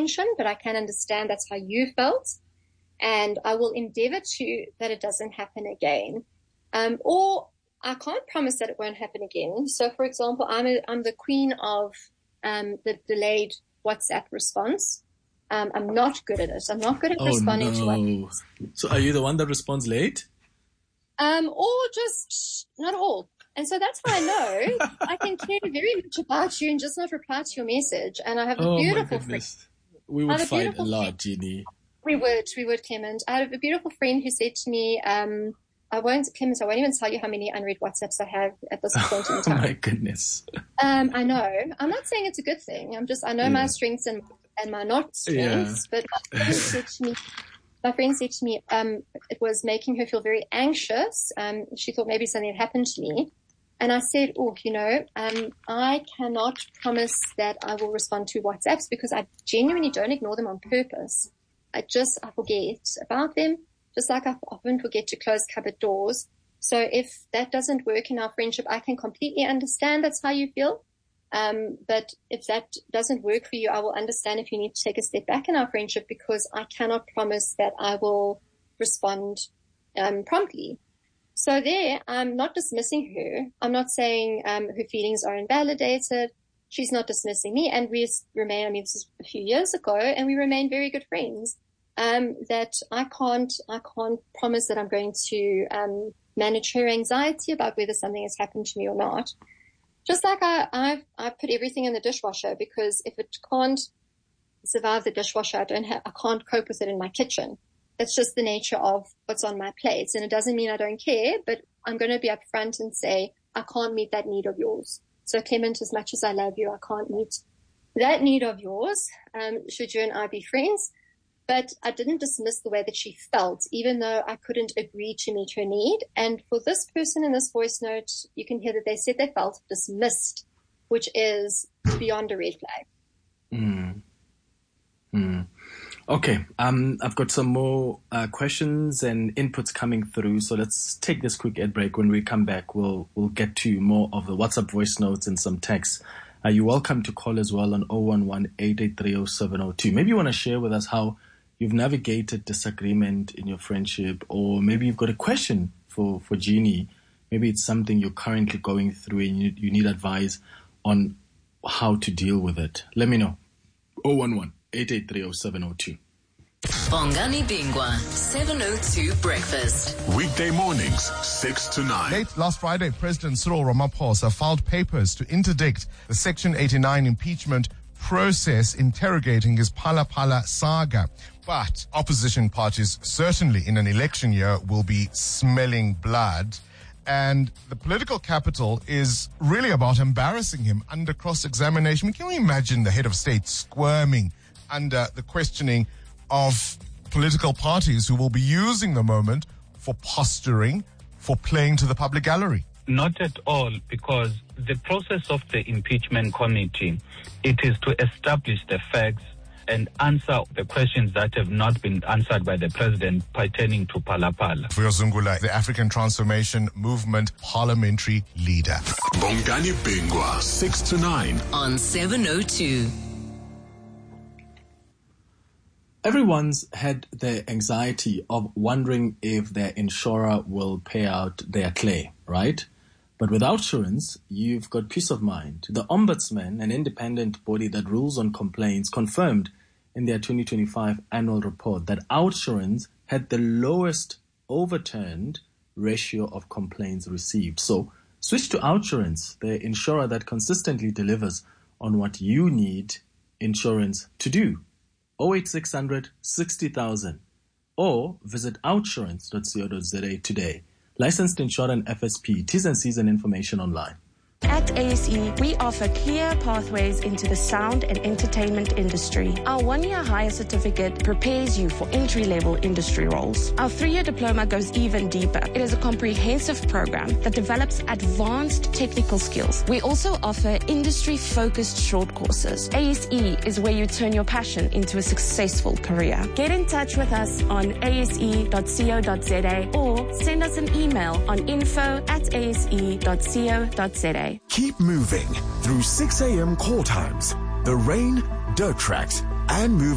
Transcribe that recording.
intention, but I can understand that's how you felt. And I will endeavor that it doesn't happen again. Or I can't promise that it won't happen again. So, for example, I'm the queen of the delayed WhatsApp response. I'm not good at it. I'm not good at responding to WhatsApp. So are you the one that responds late? Or just not all. And so that's how I know I can care very much about you and just not reply to your message. And I have a beautiful friend. We would fight a lot, Jeannie. We would, Clement. I have a beautiful friend who said to me, I won't even tell you how many unread WhatsApps I have at this point in time. Oh my goodness. I know. I'm not saying it's a good thing. I know my strengths and my not strengths, but my friend said to me, it was making her feel very anxious. She thought maybe something had happened to me. And I said, I cannot promise that I will respond to WhatsApps because I genuinely don't ignore them on purpose. I forget about them, just like I often forget to close cupboard doors. So if that doesn't work in our friendship, I can completely understand that's how you feel. But if that doesn't work for you, I will understand if you need to take a step back in our friendship because I cannot promise that I will respond promptly. So there, I'm not dismissing her. I'm not saying her feelings are invalidated. She's not dismissing me. And we remain, this is a few years ago, and we remain very good friends. That I can't promise that I'm going to manage her anxiety about whether something has happened to me or not. Just like I put everything in the dishwasher because if it can't survive the dishwasher, I can't cope with it in my kitchen. That's just the nature of what's on my plates. And it doesn't mean I don't care, but I'm going to be upfront and say, I can't meet that need of yours. So Clement, as much as I love you, I can't meet that need of yours, should you and I be friends. But I didn't dismiss the way that she felt, even though I couldn't agree to meet her need. And for this person in this voice note, you can hear that they said they felt dismissed, which is beyond a red flag. Okay, I've got some more questions and inputs coming through. So let's take this quick ad break. When we come back, we'll get to more of the WhatsApp voice notes and some texts. You're welcome to call as well on 011-883-0702. Maybe you want to share with us how you've navigated disagreement in your friendship, or maybe you've got a question for Jeannie. Maybe it's something you're currently going through and you need advice on how to deal with it. Let me know. 011-883-0702. Bongani Bingwa, 702 Breakfast. Weekday mornings, 6 to 9. Late last Friday, President Cyril Ramaphosa filed papers to interdict the Section 89 impeachment process interrogating his Phala Phala saga. But opposition parties certainly in an election year will be smelling blood. And the political capital is really about embarrassing him under cross-examination. Can you imagine the head of state squirming under the questioning of political parties who will be using the moment for posturing, for playing to the public gallery? Not at all, because the process of the impeachment committee, it is to establish the facts and answer the questions that have not been answered by the president pertaining to Phala Phala. Vuyo Zungula, the African Transformation Movement parliamentary leader. Bongani Bingwa, 6 to 9. On 702. Everyone's had the anxiety of wondering if their insurer will pay out their claim, right? But with Outsurance, you've got peace of mind. The Ombudsman, an independent body that rules on complaints, confirmed in their 2025 annual report that Outsurance had the lowest overturned ratio of complaints received. So switch to Outsurance, the insurer that consistently delivers on what you need insurance to do. 08600 60,000 or visit outsurance.co.za today. Licensed insurer and FSP. T's and C's and information online. At ASE, we offer clear pathways into the sound and entertainment industry. Our one-year hire certificate prepares you for entry-level industry roles. Our 3-year diploma goes even deeper. It is a comprehensive program that develops advanced technical skills. We also offer industry-focused short courses. ASE is where you turn your passion into a successful career. Get in touch with us on ase.co.za or send us an email on info@ase.co.za. Keep moving through 6 a.m. call times, the rain, dirt tracks, and moving.